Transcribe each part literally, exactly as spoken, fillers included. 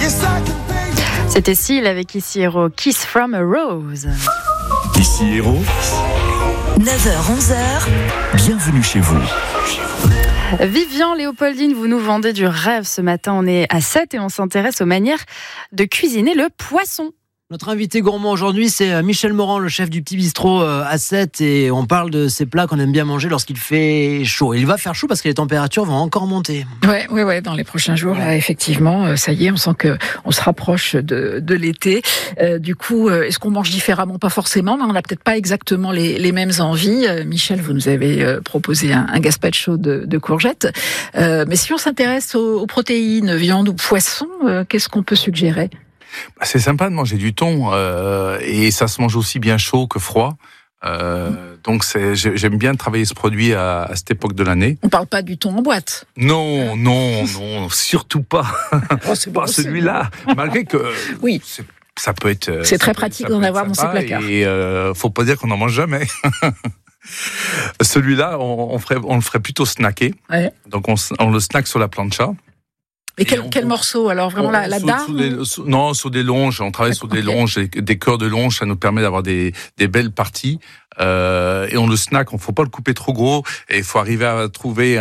C'était Seal avec Ici Héros, Kiss from a Rose. Ici Héros, neuf heures onze heures, bienvenue chez vous. Vivian Léopoldine, vous nous vendez du rêve ce matin. On est à Sète et on s'intéresse aux manières de cuisiner le poisson. Notre invité gourmand aujourd'hui, c'est Michel Morand, le chef du Petit Bistrot à Sète, et on parle de ces plats qu'on aime bien manger lorsqu'il fait chaud. Il va faire chaud parce que les températures vont encore monter. Ouais, ouais, ouais. Dans les prochains jours, là, effectivement, ça y est, on sent que on se rapproche de, de l'été. Euh, du coup, est-ce qu'on mange différemment? Pas forcément, mais on n'a peut-être pas exactement les, les mêmes envies. Euh, Michel, vous nous avez proposé un, un gazpacho de, de courgettes. Euh, mais si on s'intéresse aux, aux protéines, viande ou poisson, euh, qu'est-ce qu'on peut suggérer? C'est sympa de manger du thon euh, et ça se mange aussi bien chaud que froid. Euh, mmh. Donc c'est, j'aime bien travailler ce produit à, à cette époque de l'année. On parle pas du thon en boîte. Non, non, non, surtout pas. Oh, c'est pas celui-là. Malgré que oui. C'est, ça peut être. C'est très pratique d'en avoir dans ses placards. Et euh, faut pas dire qu'on n'en mange jamais. Celui-là, on, on, ferait, on le ferait plutôt snacker. Ouais. Donc on, on le snack sur la plancha. Et quel, on, quel morceau alors? Vraiment on, la, la dard? Non, sur des longes. On travaille sur des okay. longes, des, des cœurs de longes. Ça nous permet d'avoir des, des belles parties. Euh, et on le snack. On faut pas le couper trop gros. Et il faut arriver à trouver un,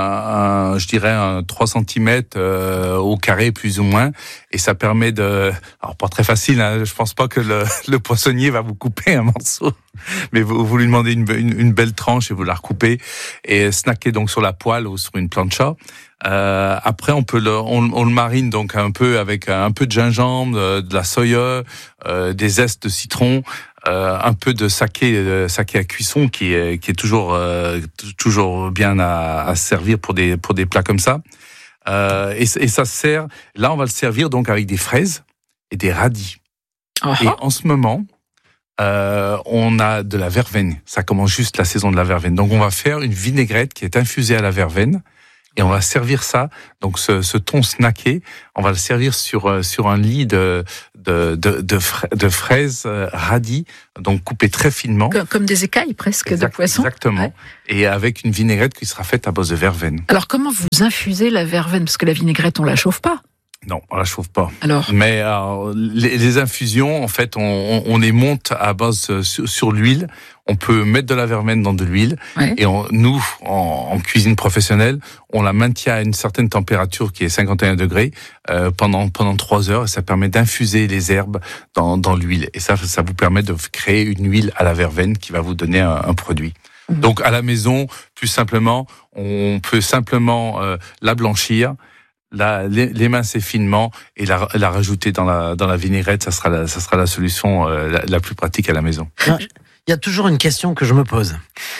un je dirais, un trois centimètres euh, au carré plus ou moins. Et ça permet de. Alors pas très facile. Hein, je pense pas que le, le poissonnier va vous couper un morceau. Mais vous, vous lui demandez une, une, une belle tranche et vous la recoupez. Et snacker donc sur la poêle ou sur une plancha. Euh, après, on peut le, on, on le marine donc un peu avec un peu de gingembre, de, de la soya, euh, des zestes de citron, euh, un peu de saké, de saké à cuisson qui est qui est toujours euh, toujours bien à, à servir pour des pour des plats comme ça. Euh, et, et ça sert. Là, on va le servir donc avec des fraises et des radis. Uh-huh. Et en ce moment. Euh, on a de la verveine. Ça commence juste la saison de la verveine. Donc, on va faire une vinaigrette qui est infusée à la verveine. Et on va servir ça, donc ce, ce thon snacké, on va le servir sur sur un lit de de de, de, fra- de fraises euh, radis, donc coupées très finement, comme, comme des écailles presque exact, de poisson. Exactement. Ouais. Et avec une vinaigrette qui sera faite à base de verveine. Alors comment vous infusez la verveine, parce que la vinaigrette on la chauffe pas? Non, on la chauffe pas. Alors, mais alors, les, les infusions, en fait, on, on, on les monte à base sur, sur l'huile. On peut mettre de la verveine dans de l'huile. Ouais. Et on, nous, en, en cuisine professionnelle, on la maintient à une certaine température qui est cinquante et un degrés euh, pendant pendant trois heures. Et ça permet d'infuser les herbes dans, dans l'huile. Et ça, ça vous permet de créer une huile à la verveine qui va vous donner un, un produit. Mmh. Donc à la maison, plus simplement, on peut simplement euh, la blanchir. La, l'émincer finement et la, la rajouter dans la, dans la vinaigrette, ça sera la, ça sera la solution euh, la, la plus pratique à la maison. Il y a toujours une question que je me pose.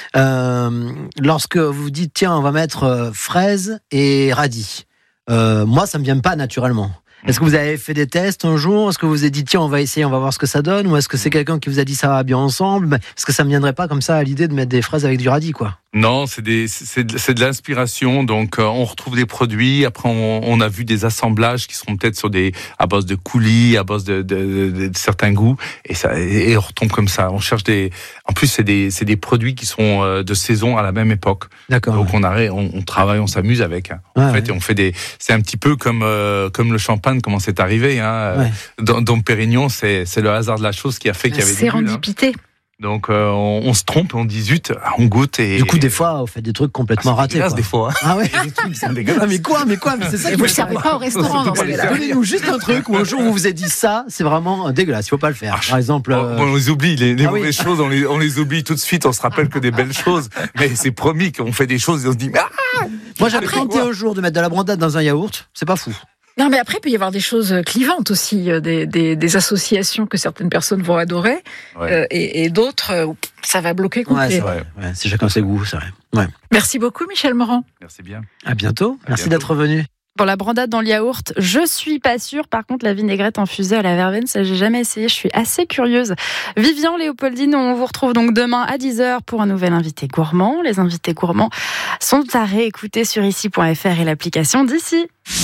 Euh, lorsque vous dites, tiens, on va mettre euh, fraises et radis, euh, moi, ça me vient pas naturellement. Est-ce que vous avez fait des tests un jour? Est-ce que vous vous êtes dit, tiens, on va essayer, on va voir ce que ça donne? Ou est-ce que c'est quelqu'un qui vous a dit, ça va bien ensemble? Est-ce que ça me viendrait pas comme ça à l'idée de mettre des fraises avec du radis, quoi? Non, c'est des, c'est de, c'est de l'inspiration. Donc, euh, on retrouve des produits. Après, on, on a vu des assemblages qui seront peut-être sur des, à base de coulis, à base de, de, de, de certains goûts. Et ça, et on retombe comme ça. On cherche des, en plus, c'est des, c'est des produits qui sont euh, de saison à la même époque. D'accord. Donc, on arrête, on, on travaille, on s'amuse avec. Hein. En ouais, fait, ouais. Et on fait des, c'est un petit peu comme, euh, comme le champagne, comment c'est arrivé, hein. Ouais. Dans, dans Pérignon, c'est, c'est le hasard de la chose qui a fait qu'il y avait des bulles. Sérendipité. Hein. Donc euh, on, on se trompe, on dit zut, on goûte et... Du coup, des fois, on fait des trucs complètement ah, ratés. Quoi. Des fois. Ah ouais. Des trucs, c'est dégueulasse. Mais quoi, mais quoi, mais c'est ça. Et vous ne le servez pas au restaurant dans ce cas-là. Donnez-nous juste un truc où un jour vous vous êtes dit ça, c'est vraiment dégueulasse, il faut pas le faire. Par exemple, euh... on, on les oublie, les, les ah, mauvaises oui. choses, on les, on les oublie tout de suite. On se rappelle que des belles choses, mais c'est promis qu'on fait des choses et on se dit ah. Moi, j'ai tenté un jour de mettre de la brandade dans un yaourt, c'est pas fou. Non, mais après, il peut y avoir des choses clivantes aussi, des, des, des associations que certaines personnes vont adorer, ouais. euh, et, et d'autres, euh, ça va bloquer complet. Ouais, c'est vrai. Ouais, c'est chacun ses goûts, c'est vrai. Ouais. Merci beaucoup, Michel Morand. Merci bien. À bientôt. À Merci bientôt. d'être venu. Pour la brandade dans le yaourt, je suis pas sûre. Par contre, la vinaigrette infusée à la verveine, ça, j'ai jamais essayé. Je suis assez curieuse. Vivian Léopoldine, on vous retrouve donc demain à dix heures pour un nouvel invité gourmand. Les invités gourmands sont à réécouter sur ici point f r et l'application d'ici.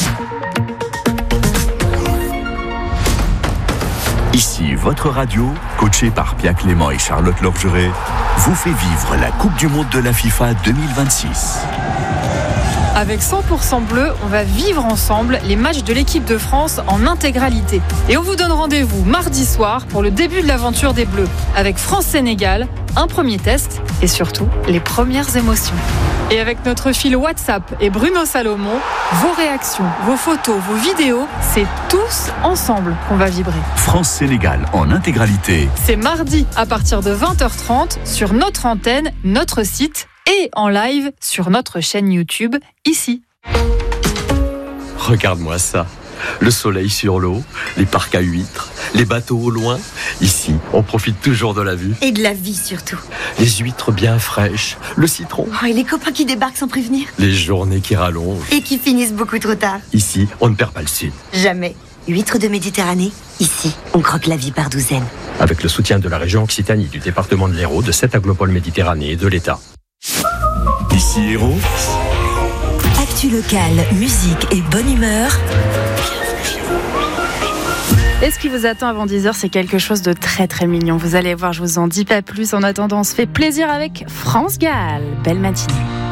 Ici, votre radio, coachée par Pia Clément et Charlotte Lorgeret, vous fait vivre la Coupe du Monde de la FIFA deux mille vingt-six. Avec cent pour cent Bleu, on va vivre ensemble les matchs de l'équipe de France en intégralité. Et on vous donne rendez-vous mardi soir pour le début de l'aventure des Bleus. Avec France-Sénégal, un premier test et surtout les premières émotions. Et avec notre fil WhatsApp et Bruno Salomon, vos réactions, vos photos, vos vidéos, c'est tous ensemble qu'on va vibrer. France-Sénégal en intégralité. C'est mardi à partir de vingt heures trente sur notre antenne, notre site et en live sur notre chaîne YouTube, ici. Regarde-moi ça. Le soleil sur l'eau, les parcs à huîtres, les bateaux au loin. Ici, on profite toujours de la vue. Et de la vie surtout. Les huîtres bien fraîches, le citron. Oh, et les copains qui débarquent sans prévenir. Les journées qui rallongent. Et qui finissent beaucoup trop tard. Ici, on ne perd pas le sud. Jamais. Huîtres de Méditerranée, ici, on croque la vie par douzaines. Avec le soutien de la région Occitanie, du département de l'Hérault, de sept aglopoles Méditerranée et de l'État. Ici Hérault. Actu locale, musique et bonne humeur. Et ce qui vous attend avant dix heures, c'est quelque chose de très très mignon. Vous allez voir, je vous en dis pas plus. En attendant, on se fait plaisir avec France Gall. Belle matinée.